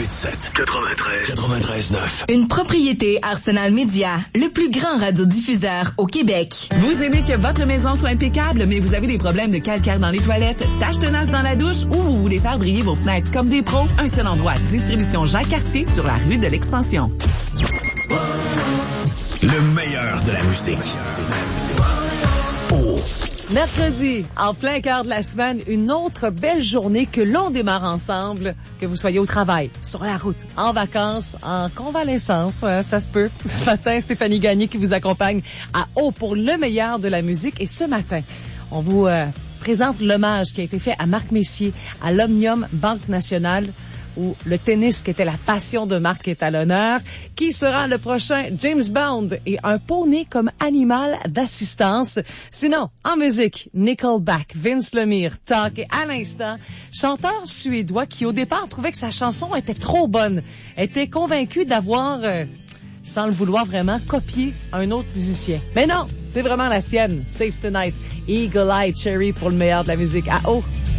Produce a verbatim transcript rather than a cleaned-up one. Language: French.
huit sept, quatre-vingt-treize, quatre-vingt-treize neuf. Une propriété Arsenal Média, le plus grand radiodiffuseur au Québec. Vous aimez que votre maison soit impeccable, mais vous avez des problèmes de calcaire dans les toilettes, taches tenaces dans la douche ou vous voulez faire briller vos fenêtres comme des pros? Un seul endroit, Distribution Jacques-Cartier sur la rue de l'Expansion. Le meilleur de la musique. Oh. Mercredi, en plein cœur de la semaine, une autre belle journée que l'on démarre ensemble, que vous soyez au travail, sur la route, en vacances, en convalescence, ouais, ça se peut. Ce matin, Stéphanie Gagné qui vous accompagne à Haut pour le meilleur de la musique. Et ce matin, on vous euh, présente l'hommage qui a été fait à Marc Messier, à l'Omnium Banque Nationale, où le tennis, qui était la passion de Marc, est à l'honneur. Qui sera le prochain James Bond et un poney comme animal d'assistance? Sinon, en musique, Nickelback, Vince Lemire, Talk et à l'instant, chanteur suédois qui au départ trouvait que sa chanson était trop bonne, était convaincu d'avoir, euh, sans le vouloir vraiment, copié un autre musicien. Mais non, c'est vraiment la sienne. Save Tonight, Eagle Eye Cherry pour le meilleur de la musique à Haut.